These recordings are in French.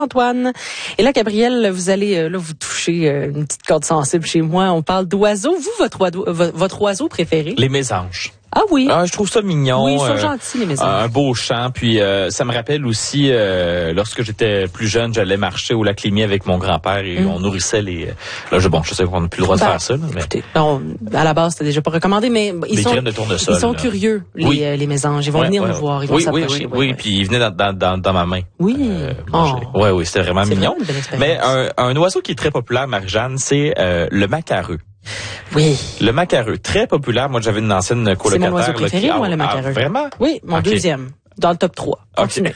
Antoine. Et là, Gabriel, vous allez vous toucher une petite corde sensible chez moi. On parle d'oiseaux. Vous, votre oiseau préféré? Les mésanges. Ah oui. Ah, je trouve ça mignon. Oui, ils sont gentils, les mésanges. Un beau chant. Puis ça me rappelle aussi, lorsque j'étais plus jeune, j'allais marcher au lac Lémy avec mon grand-père et on nourrissait les... Là, je sais qu'on n'a plus le droit de faire ça. Là, mais... Écoutez, non, à la base, c'était déjà pas recommandé, mais ils sont... graines de tournesol. Ils sont curieux, les mésanges. Ils vont venir nous voir, ils vont s'approcher. Oui, puis ils venaient dans ma main. Oui. Oui, c'était vraiment mignon. Mais un oiseau qui est très populaire, Marie-Jeanne, c'est le macareux. Oui. Le macareux, très populaire. Moi, j'avais une ancienne colocataire. C'est mon oiseau préféré, moi, le macareux. Vraiment? Oui, mon deuxième. Dans le top 3. Continuez.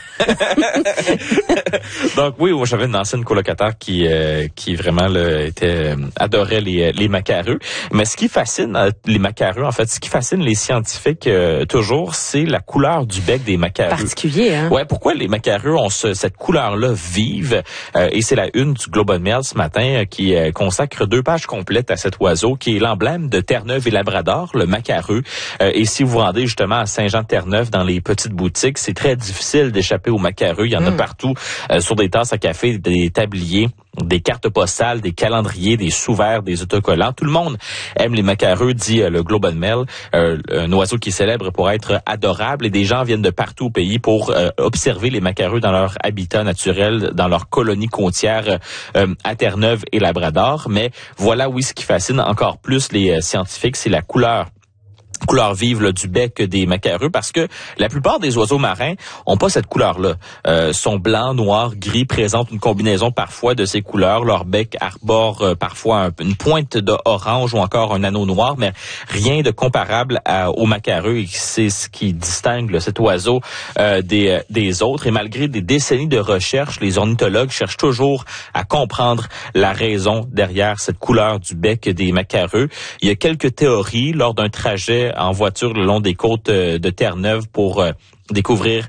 Donc oui, moi j'avais une ancienne colocataire qui vraiment adorait les macareux. Mais ce qui fascine les macareux, en fait, ce qui fascine les scientifiques toujours, c'est la couleur du bec des macareux. Particulier, hein? Ouais, pourquoi les macareux ont cette couleur-là vive? Et c'est la une du Globe and Mail ce matin qui consacre 2 pages complètes à cet oiseau qui est l'emblème de Terre-Neuve et Labrador, le macareux. Et si vous vous rendez justement à Saint-Jean-de-Terre-Neuve dans les petites boutiques, c'est très difficile d'échapper aux macareux. Il y en a partout, sur des tasses à café, des tabliers, des cartes postales, des calendriers, des sous-verts, des autocollants. Tout le monde aime les macareux, dit le Globe and Mail, un oiseau qui est célèbre pour être adorable. Et des gens viennent de partout au pays pour observer les macareux dans leur habitat naturel, dans leur colonie côtière à Terre-Neuve et Labrador. Mais voilà, oui, ce qui fascine encore plus les scientifiques, c'est la couleur vive là, du bec des macareux, parce que la plupart des oiseaux marins ont pas cette couleur-là. Sont blancs, noirs, gris, présentent une combinaison parfois de ces couleurs. Leur bec arbore parfois une pointe d'orange ou encore un anneau noir, mais rien de comparable aux macareux. Et c'est ce qui distingue là, cet oiseau des autres. Et malgré des décennies de recherche, les ornithologues cherchent toujours à comprendre la raison derrière cette couleur du bec des macareux. Il y a quelques théories lors d'un trajet en voiture le long des côtes de Terre-Neuve pour découvrir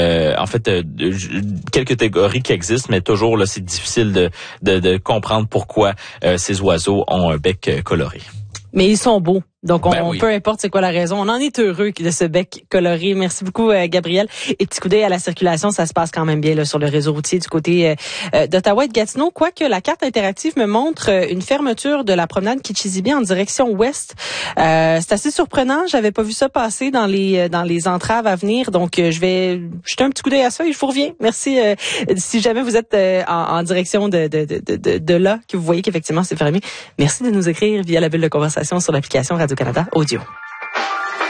quelques théories qui existent, mais toujours là c'est difficile de comprendre pourquoi ces oiseaux ont un bec coloré. Mais ils sont beaux. Donc, oui. Peu importe c'est quoi la raison, on en est heureux de ce bec coloré. Merci beaucoup, Gabriel. Et petit coup d'œil à la circulation, ça se passe quand même bien là, sur le réseau routier du côté d'Ottawa et de Gatineau. Quoique la carte interactive me montre une fermeture de la promenade Kichisibi en direction ouest. C'est assez surprenant. J'avais pas vu ça passer dans les entraves à venir. Donc, je vais jeter un petit coup d'œil à ça et je vous reviens. Merci. Si jamais vous êtes en direction de là, que vous voyez qu'effectivement c'est fermé, merci de nous écrire via la bulle de conversation sur l'application Radio-Canada Audio.